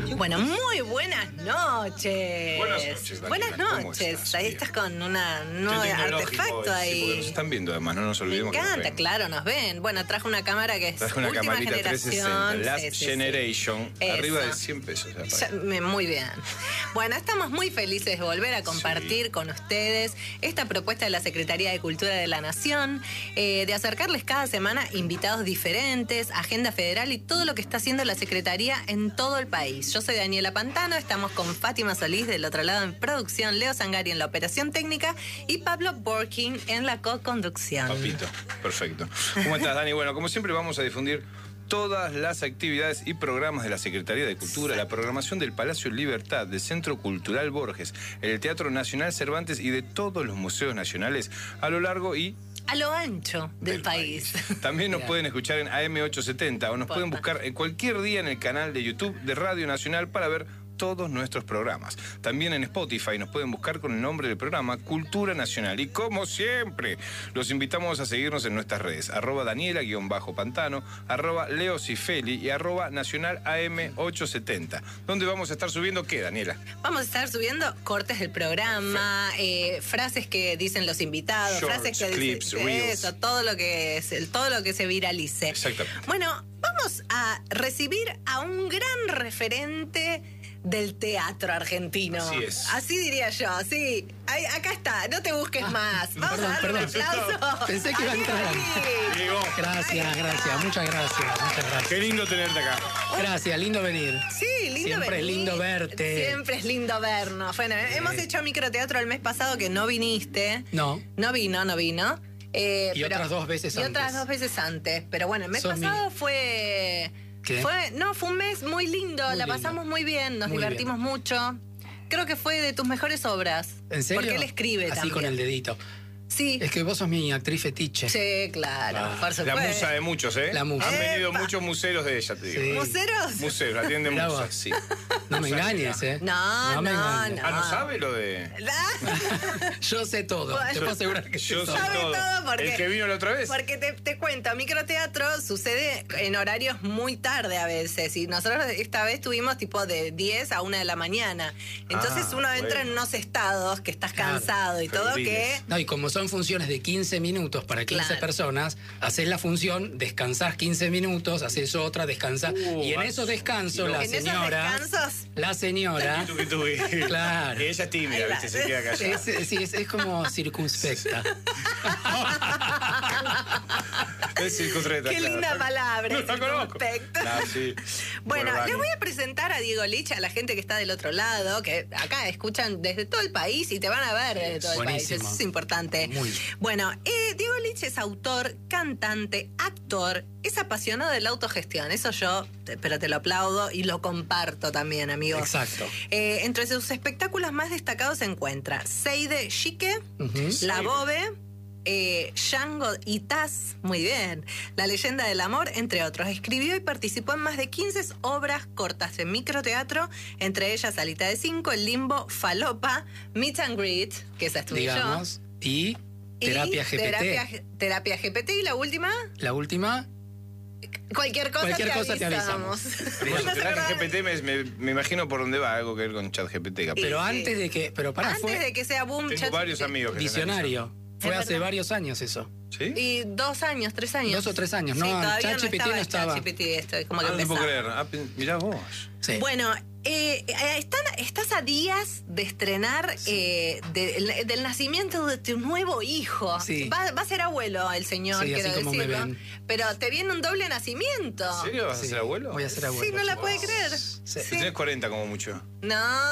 Bueno, muy buenas noches. Buenas noches, Daniela. Buenas ¿Cómo noches. estás? Ahí Bien. estás con un nuevo Tecnológico artefacto hoy, sí, porque ahí. nos están viendo además, no nos Me olvidemos que nos encanta, ven. claro, nos ven. Bueno, traje una cámara que es Traje una última camarita generación. 360, Last Sí, sí, sí. Generation, arriba Eso. de 100 pesos. Muy bien. Bueno, estamos muy felices de volver a compartir con ustedes esta propuesta de la Secretaría de Cultura de la Nación, de acercarles cada semana invitados diferentes, agenda federal y todo lo que está haciendo la Secretaría en todo el país. Yo soy Daniela Pantano, estamos con Fátima Solís del otro lado en producción, Leo Sangari en la operación técnica y Pablo Borkin en la co-conducción. Papito, perfecto. ¿Cómo estás, Dani? Bueno, como siempre vamos a difundir todas las actividades y programas de la Secretaría de Cultura, la programación del Palacio Libertad, del Centro Cultural Borges, el Teatro Nacional Cervantes y de todos los museos nacionales a lo largo y a lo ancho del país. También nos pueden escuchar en AM870 o nos pueden buscar en cualquier día en el canal de YouTube de Radio Nacional para ver todos nuestros programas. También en Spotify nos pueden buscar con el nombre del programa Cultura Nacional. Y como siempre, los invitamos a seguirnos en nuestras redes, @Daniela_Pantano, @Leocifeli y @Nacional AM870. ¿Dónde vamos a estar subiendo qué, Daniela? Vamos a estar subiendo cortes del programa, frases que dicen los invitados, Shorts, frases que clips, dicen reels. eso, todo lo que se viralice. Exactamente. Bueno, vamos a recibir a un gran referente del teatro argentino. Así es. Así diría yo, sí. Acá está, no te busques más. Vamos a darle un aplauso. Pensé que iba a entrar. Llegó. Gracias, muchas gracias. Qué lindo tenerte acá. Gracias, lindo venir. Sí, lindo Siempre venir. es lindo verte. Siempre es lindo vernos. Bueno, hemos hecho microteatro el mes pasado que no viniste. No. No vino. Y otras dos veces antes. Y otras 2 veces antes. Pero bueno, el mes Sos pasado fue... ¿Qué? Fue un mes muy lindo. Muy la lindo. pasamos muy bien, nos Muy divertimos mucho. Creo que fue de tus mejores obras. ¿En serio? Porque él escribe Así también. con el dedito. Sí. Es que vos sos mi actriz fetiche. Sí, claro, Ah, por La supuesto. musa de muchos, ¿eh? La musa. Han venido Epa. muchos museros de ella, te digo. Sí. ¿Museros? Museros, atiende Mirá musas, vos. sí. No me engañes, ¿eh? No, me no, engañes. Ah, ¿no sabe lo de...? Yo sé todo. Bueno. Te puedo asegurar que Yo sé soy Sabe todo. todo porque- El que vino la otra vez. Porque te cuento, microteatro sucede en horarios muy tarde a veces. Y nosotros esta vez tuvimos tipo de 10 a 1 de la mañana. Entonces uno entra en unos estados que estás Claro, cansado y todo febriles. que... No, y como son funciones de 15 minutos para 15 Claro. personas, haces la función, descansás 15 minutos, haces otra, descansás. Y en vas- esos descansos, la En esos señora. descansos... La señora. Tuki. Claro. Y ella es tímida, Ahí va. ¿viste? Se queda callada. Es como circunspecta. Es circunstreta, Qué claro. linda palabra. No la conozco. circunspecta. Ah, sí. Bueno, Dani. les voy a presentar a Diego Lich, a la gente que está del otro lado, que acá escuchan desde todo el país y te van a ver desde todo el país. Buenísimo. Eso es importante. Muy. Bueno, Diego Lich es autor, cantante, actor, es apasionado de la autogestión. Eso yo, pero te lo aplaudo y lo comparto también, amigos. Exacto. Entre sus espectáculos más destacados se encuentra Seide Chique, Ujú. La Bobe, Django y Taz, muy bien, La Leyenda del Amor, entre otros. Escribió y participó en más de 15 obras cortas en microteatro, entre ellas Alita de 5, El Limbo, Falopa, Meet and Greet, que esa estuve Digamos. Y yo. terapia GPT. Terapia GPT y la última, La última. cualquier cosa te avisamos. Bueno, ¿No te Terapia acordás? GPT me imagino por dónde va, algo que ver con ChatGPT. capaz. Pero Sí. antes de que. Pero pará, Antes fue de que sea boom, Tengo chat- varios amigos que visionario. Fue Es hace verdad. varios años eso. ¿Sí? Y 2 años, 3 años. 2 o 3 años. Sí, No, todavía ChatGPT no estaba. ChatGPT, esto es como que No te puedo empezaba. creer. Mirá vos. Sí. Bueno, estás a días de estrenar del nacimiento de tu nuevo hijo. Sí. Va a ser abuelo el señor, Sí, así quiero como me decirlo. ven. Pero te viene un doble nacimiento. ¿En serio vas a Sí, ser abuelo? Voy a ser abuelo. Sí, no la puede chicos. creer. Sí. Tenés 40 como mucho. No.